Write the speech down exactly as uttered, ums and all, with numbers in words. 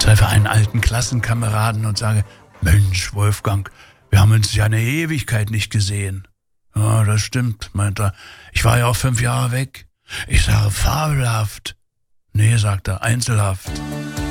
treffe einen alten Klassenkameraden und sage, Mensch, Wolfgang, wir haben uns ja eine Ewigkeit nicht gesehen. Ja, das stimmt, meint er. Ich war ja auch fünf Jahre weg. Ich sage, fabelhaft. Nee, sagt er, Einzelhaft.